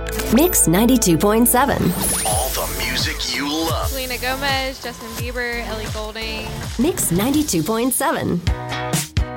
Mix 92.7. All the music you love. Selena Gomez, Justin Bieber, Ellie Goulding. Mix 92.7.